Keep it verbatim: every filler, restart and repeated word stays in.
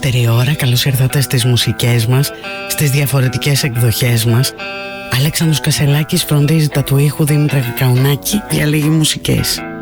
δεύτερη ώρα. Καλώς ήρθατε στις μουσικές μας, στις διαφορετικές εκδοχές μας. Αλέξανδρος Κασελάκης φροντίζει τα του ήχου, Δήμητρα Κακαουνάκη διαλέγει μουσικές.